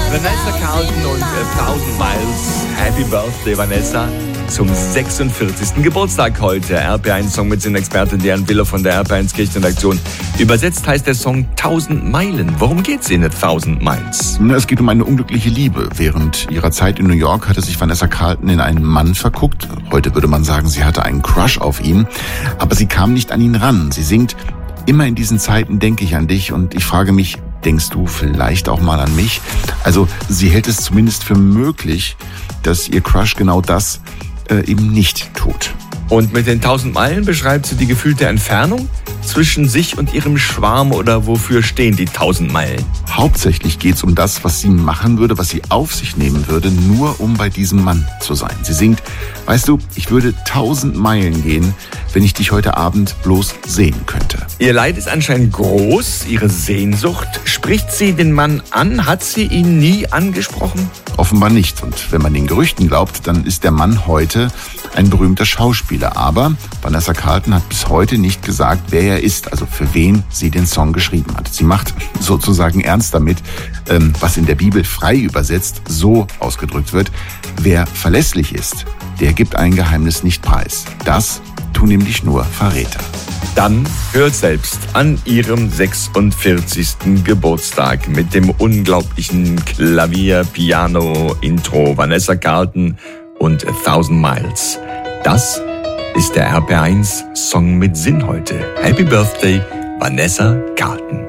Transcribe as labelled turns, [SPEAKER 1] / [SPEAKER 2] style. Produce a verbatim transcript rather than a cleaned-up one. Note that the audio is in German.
[SPEAKER 1] Vanessa Carlton und äh, Thousand Miles. Happy Birthday, Vanessa. Zum sechsundvierzigsten Geburtstag heute. R P eins Song mit Sinn-Expertin Diane Willer von der R P eins Kirchenredaktion. Übersetzt heißt der Song Tausend Meilen. Worum geht's in Thousand Miles?
[SPEAKER 2] Es geht um eine unglückliche Liebe. Während ihrer Zeit in New York hatte sich Vanessa Carlton in einen Mann verguckt. Heute würde man sagen, sie hatte einen Crush auf ihn. Aber sie kam nicht an ihn ran. Sie singt: Immer in diesen Zeiten denke ich an dich und ich frage mich, denkst du vielleicht auch mal an mich? Also sie hält es zumindest für möglich, dass ihr Crush genau das äh, eben nicht tut.
[SPEAKER 1] Und mit den tausend Meilen beschreibt sie die gefühlte Entfernung zwischen sich und ihrem Schwarm, oder wofür stehen die tausend Meilen?
[SPEAKER 2] Hauptsächlich geht es um das, was sie machen würde, was sie auf sich nehmen würde, nur um bei diesem Mann zu sein. Sie singt: Weißt du, ich würde tausend Meilen gehen, wenn ich dich heute Abend bloß sehen könnte.
[SPEAKER 1] Ihr Leid ist anscheinend groß, ihre Sehnsucht. Spricht sie den Mann an? Hat sie ihn nie angesprochen?
[SPEAKER 2] Offenbar nicht. Und wenn man den Gerüchten glaubt, dann ist der Mann heute ein berühmter Schauspieler. Aber Vanessa Carlton hat bis heute nicht gesagt, wer er ist, also für wen sie den Song geschrieben hat. Sie macht sozusagen ernst damit, ähm, was in der Bibel frei übersetzt so ausgedrückt wird: Wer verlässlich ist, der gibt ein Geheimnis nicht preis. Das tun nämlich nur Verräter.
[SPEAKER 1] Dann hört selbst an ihrem sechsundvierzigsten Geburtstag mit dem unglaublichen Klavier-Piano-Intro Vanessa Carlton und Thousand Miles. Das ist der R P eins Song mit Sinn heute. Happy Birthday, Vanessa Carlton.